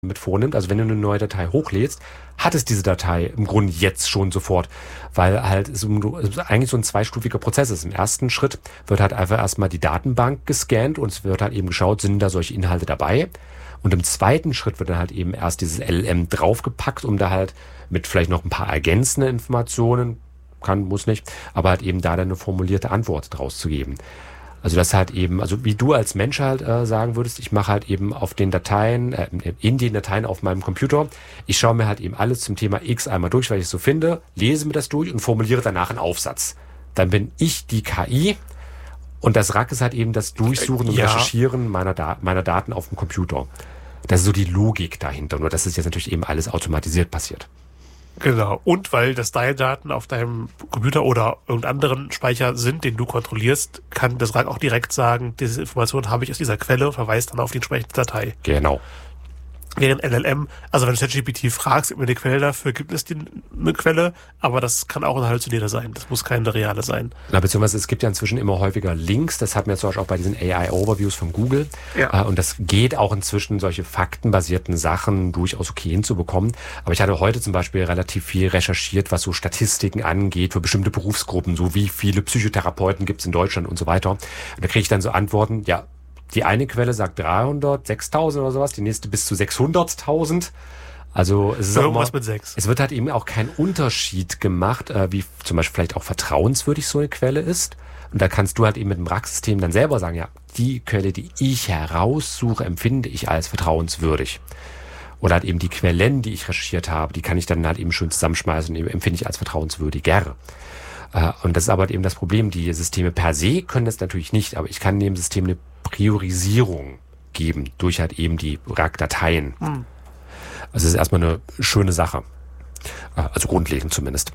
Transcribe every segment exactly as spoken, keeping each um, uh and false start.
mit vornimmt. Also wenn du eine neue Datei hochlädst, hat es diese Datei im Grunde jetzt schon sofort, weil halt es eigentlich so ein zweistufiger Prozess ist. Im ersten Schritt wird halt einfach erstmal die Datenbank gescannt und es wird halt eben geschaut, sind da solche Inhalte dabei. Und im zweiten Schritt wird dann halt eben erst dieses L L M draufgepackt, um da halt mit vielleicht noch ein paar ergänzenden Informationen, kann, muss nicht, aber halt eben da dann eine formulierte Antwort draus zu geben. Also das halt eben, also wie du als Mensch halt äh, sagen würdest, ich mache halt eben auf den Dateien, äh, in den Dateien auf meinem Computer, ich schaue mir halt eben alles zum Thema X einmal durch, weil ich es so finde, lese mir das durch und formuliere danach einen Aufsatz. Dann bin ich die K I und das R A C ist halt eben das Durchsuchen und ja. Recherchieren meiner, Da- meiner Daten auf dem Computer. Das ist so die Logik dahinter, nur dass es jetzt natürlich eben alles automatisiert passiert. Genau. Und weil das deine Daten auf deinem Computer oder irgendeinem anderen Speicher sind, den du kontrollierst, kann das R A C auch direkt sagen, diese Information habe ich aus dieser Quelle, verweist dann auf die entsprechende Datei. Genau. Während L L M, also wenn du ChatGPT fragst, gibt mir eine Quelle dafür, gibt es die, eine Quelle, aber das kann auch ein Halluzinierte sein. Das muss keine reale sein. Na, beziehungsweise es gibt ja inzwischen immer häufiger Links, das hat man jetzt zum Beispiel auch bei diesen A I-Overviews von Google. Ja. Und das geht auch inzwischen, solche faktenbasierten Sachen durchaus okay hinzubekommen. Aber ich hatte heute zum Beispiel relativ viel recherchiert, was so Statistiken angeht für bestimmte Berufsgruppen, so wie viele Psychotherapeuten gibt es in Deutschland und so weiter. Und da kriege ich dann so Antworten, ja, die eine Quelle sagt dreihundert, sechstausend oder sowas, die nächste bis zu sechshunderttausend. Also es ist auch Irgendwas immer, mit sechs. es wird halt eben auch kein Unterschied gemacht, äh, wie zum Beispiel vielleicht auch vertrauenswürdig so eine Quelle ist. Und da kannst du halt eben mit dem R A C-System dann selber sagen, ja, die Quelle, die ich heraussuche, empfinde ich als vertrauenswürdig. Oder halt eben die Quellen, die ich recherchiert habe, die kann ich dann halt eben schön zusammenschmeißen und empfinde ich als vertrauenswürdiger. Und das ist aber halt eben das Problem. Die Systeme per se können das natürlich nicht, aber ich kann dem System eine Priorisierung geben durch halt eben die R A C-Dateien. Hm. Also das ist erstmal eine schöne Sache. Also grundlegend zumindest.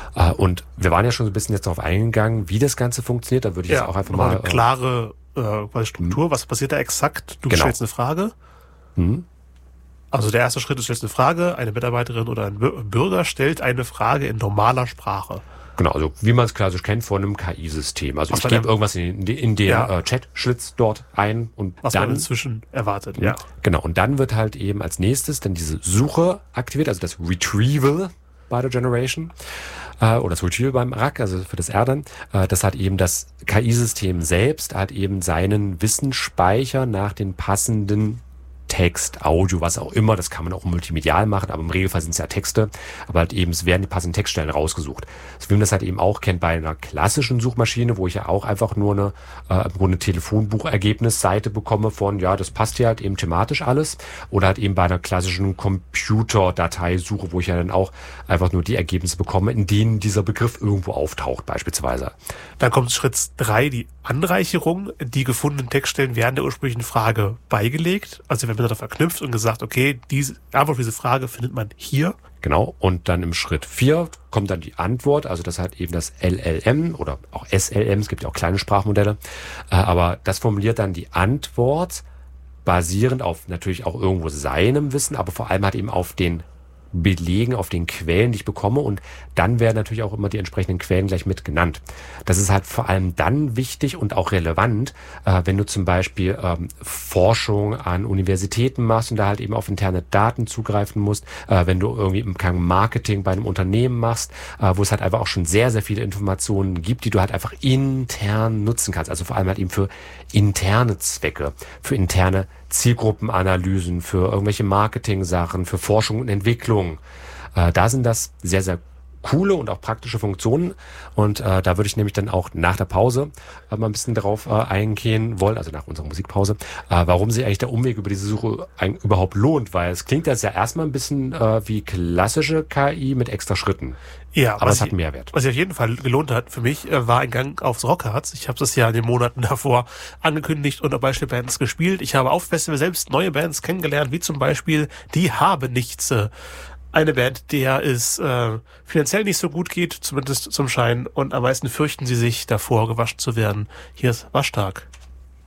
Und wir waren ja schon so ein bisschen jetzt darauf eingegangen, wie das Ganze funktioniert. Da würde ich Ja, jetzt auch einfach mal mal... eine klare äh, Struktur. Was passiert da exakt? Du Genau. stellst eine Frage. Hm? Also der erste Schritt, du stellst eine Frage. Eine Mitarbeiterin oder ein Bürger stellt eine Frage in normaler Sprache. Genau, also wie man es klassisch kennt von einem K I-System. Also Was ich man gebe ja- irgendwas in, den- in den Ja. äh, Chat-Schlitz dort ein und Was man dann... inzwischen erwartet, ja. Genau, und dann wird halt eben als nächstes dann diese Suche aktiviert, also das Retrieval by the Generation äh, oder das Retrieval beim R A C, also für das R dann. Äh, das hat eben das K I-System selbst, hat eben seinen Wissensspeicher nach den passenden Text, Audio, was auch immer, das kann man auch multimedial machen, aber im Regelfall sind es ja Texte, aber halt eben, es werden die passenden Textstellen rausgesucht. So wie man das halt eben auch kennt bei einer klassischen Suchmaschine, wo ich ja auch einfach nur eine, äh, im Grunde Telefonbuchergebnisseite bekomme von, ja, das passt ja halt eben thematisch alles, oder halt eben bei einer klassischen Computerdateisuche, wo ich ja dann auch einfach nur die Ergebnisse bekomme, in denen dieser Begriff irgendwo auftaucht, beispielsweise. Dann kommt Schritt drei, die Anreicherung. Die gefundenen Textstellen werden der ursprünglichen Frage beigelegt. Also wenn man da verknüpft und gesagt, okay, diese Antwort auf diese Frage findet man hier. Genau, und dann im Schritt vier kommt dann die Antwort, also das hat eben das L L M oder auch S L M, es gibt ja auch kleine Sprachmodelle, äh, aber das formuliert dann die Antwort basierend auf natürlich auch irgendwo seinem Wissen, aber vor allem halt eben auf den Belegen, auf den Quellen, die ich bekomme, und dann werden natürlich auch immer die entsprechenden Quellen gleich mit genannt. Das ist halt vor allem dann wichtig und auch relevant, äh, wenn du zum Beispiel ähm, Forschung an Universitäten machst und da halt eben auf interne Daten zugreifen musst, äh, wenn du irgendwie im Marketing bei einem Unternehmen machst, äh, wo es halt einfach auch schon sehr, sehr viele Informationen gibt, die du halt einfach intern nutzen kannst, also vor allem halt eben für interne Zwecke, für interne Zielgruppenanalysen, für irgendwelche Marketing-Sachen, für Forschung und Entwicklung. Äh, da sind das sehr, sehr coole und auch praktische Funktionen. Und äh, da würde ich nämlich dann auch nach der Pause äh, mal ein bisschen darauf äh, eingehen wollen, also nach unserer Musikpause, äh, warum sich eigentlich der Umweg über diese Suche ein, überhaupt lohnt. Weil es klingt jetzt ja erstmal ein bisschen äh, wie klassische K I mit extra Schritten. Ja, aber es hat einen Mehrwert. Was sich auf jeden Fall gelohnt hat für mich, äh, war ein Gang aufs Rockharz. Ich habe das ja in den Monaten davor angekündigt und bei Bands gespielt. Ich habe auf Festival selbst neue Bands kennengelernt, wie zum Beispiel die Habe Nichts. Eine Band, der es äh, finanziell nicht so gut geht, zumindest zum Schein. Und am meisten fürchten sie sich davor, gewaschen zu werden. Hier ist Waschtag.